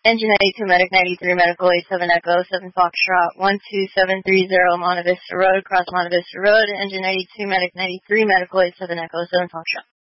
Engine 92, Medic 93, Medical 87 Echo, 7 Foxtrot, 12730 Monte Vista Road, across Monte Vista Road. Engine 92, Medic 93, Medical 87 Echo, 7 Foxtrot.